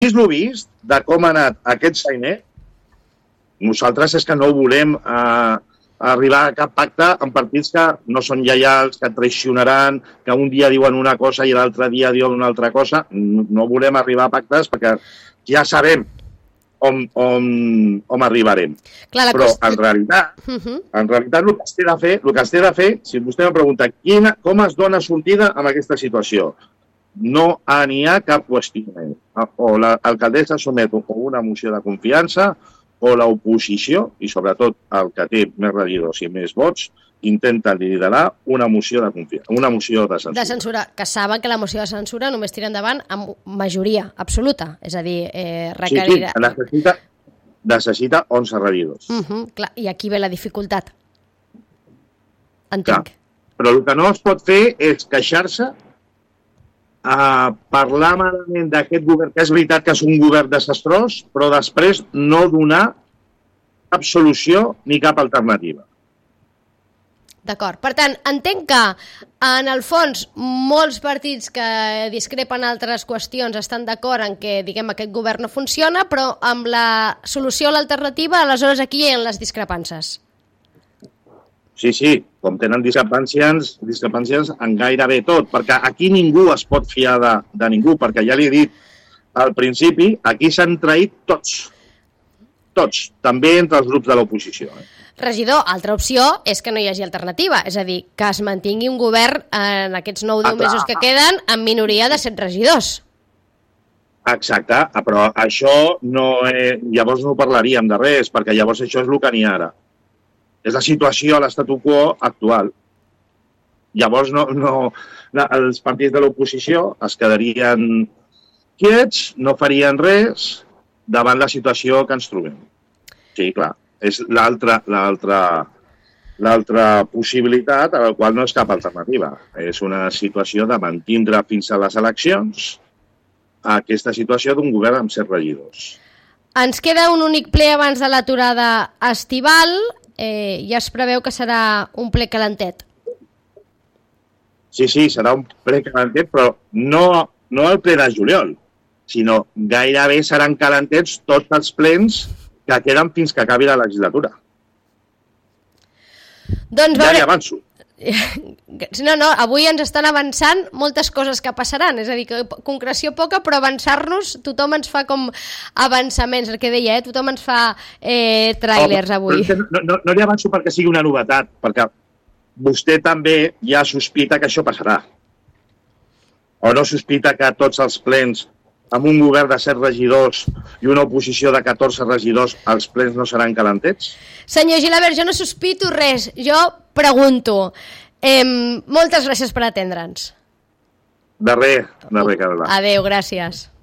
vist el vist de com ha anat aquest Sainer, nosaltres és que no volem arribar a cap pacte amb partits que no són lleials, que traicionaran, que un dia diuen una cosa i l'altre dia diuen una altra cosa. No volem arribar a pactes perquè ja sabem on arribarem. Clar, però en realitat el que es té de fer, si vostè em pregunta com es dona sortida amb aquesta situació, no n'hi ha cap qüestionament. O l'alcaldessa somet una moció de confiança o l'oposició, i sobretot el que té més regidors i més vots, intenta liderar una moció de confiança, una moció de censura. De censura, que saben que la moció de censura només tira endavant amb majoria absoluta, és a dir, requerirà... Sí, necessita 11 regidors. Clar, i aquí ve la dificultat. Entenc. Clar, però el que no es pot fer és queixar-se a parlar malament d'aquest govern, que és veritat que és un govern desastrós, però després no donar cap solució ni cap alternativa. D'acord. Per tant, entenc que, en el fons, molts partits que discrepen altres qüestions estan d'acord en que, diguem, aquest govern no funciona, però amb la solució a l'alternativa, aleshores aquí hi ha les discrepàncies. Sí, com tenen discrepàncies en gairebé tot, perquè aquí ningú es pot fiar de ningú, perquè ja li he dit al principi, aquí s'han traït tots, també entre els grups de l'oposició. Regidor, altra opció és que no hi hagi alternativa, és a dir, que es mantingui un govern en aquests 9-10 mesos que queden amb minoria de 7 regidors. Exacte, però això llavors no parlaríem de res, perquè llavors això és el que n'hi ha ara. És la situació a l'estatu quo actual. Llavors els partits de l'oposició es quedarien quiets, no farien res davant la situació que ens trobem. Sí, clar, és l'altra possibilitat a la qual no és cap alternativa. És una situació de mantindre fins a les eleccions aquesta situació d'un govern amb 7 regidors. Ens queda un únic ple abans de l'aturada estival. Ja es preveu que serà un ple calentet. Sí, serà un ple calentet, però no el ple de juliol, sinó gairebé seran calentets tots els plens que queden fins que acabi la legislatura. Doncs ja li avanço. No, avui ens estan avançant moltes coses que passaran, és a dir, que concreció poca, però avançar-nos, tothom ens fa com avançaments, el que deia, tothom ens fa tràilers avui. No li avanço perquè sigui una novetat, perquè vostè també ja sospita que això passarà. O no sospita que tots els plens, amb un govern de 7 regidors i una oposició de 14 regidors, els plens no seran calentets? Senyor Gilabert, jo no sospito res, jo pregunto. Moltes gràcies per atendre'ns. De res, Carla. Adéu, gràcies.